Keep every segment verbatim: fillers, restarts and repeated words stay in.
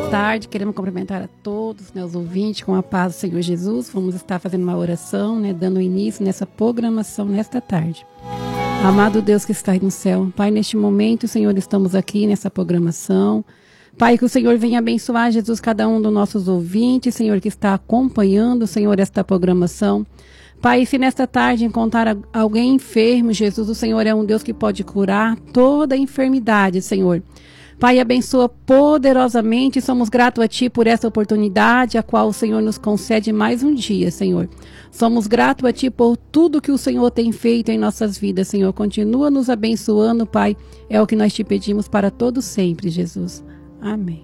tarde, queremos cumprimentar a todos, né, os ouvintes, com a paz do Senhor Jesus. Vamos estar fazendo uma oração, né, dando início nessa programação nesta tarde. Amado Deus que está aí no céu, Pai, neste momento, Senhor, estamos aqui nessa programação. Pai, que o Senhor venha abençoar, Jesus, cada um dos nossos ouvintes, Senhor, que está acompanhando, Senhor, esta programação. Pai, se nesta tarde encontrar alguém enfermo, Jesus, o Senhor é um Deus que pode curar toda enfermidade, Senhor. Pai, abençoa poderosamente, somos gratos a Ti por essa oportunidade, a qual o Senhor nos concede mais um dia, Senhor. Somos gratos a Ti por tudo que o Senhor tem feito em nossas vidas, Senhor. Continua nos abençoando, Pai, é o que nós Te pedimos para todos sempre, Jesus. Amém.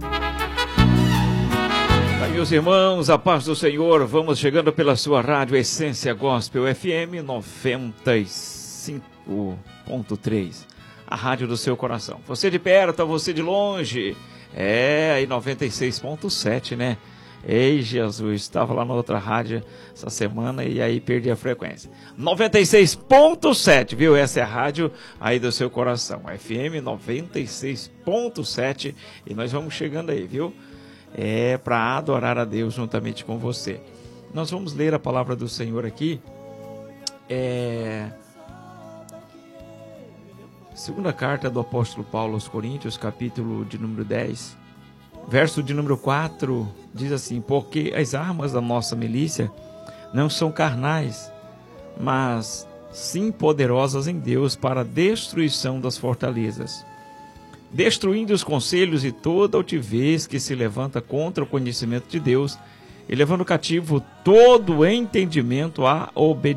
Meus irmãos, a paz do Senhor, vamos chegando pela sua rádio Essência Gospel F M noventa e cinco ponto três, a rádio do seu coração. Você de perto, você de longe, é aí noventa e seis ponto sete, né? Ei, Jesus, estava lá na outra rádio essa semana e aí perdi a frequência. noventa e seis ponto sete, viu? Essa é a rádio aí do seu coração, F M noventa e seis ponto sete, e nós vamos chegando aí, viu? É para adorar a Deus juntamente com você. Nós vamos ler a palavra do Senhor aqui. É... Segunda carta do apóstolo Paulo aos Coríntios, capítulo de número dez, verso de número quatro, diz assim: porque as armas da nossa milícia não são carnais, mas sim poderosas em Deus para a destruição das fortalezas, destruindo os conselhos e toda altivez que se levanta contra o conhecimento de Deus, e levando cativo todo o entendimento à obediência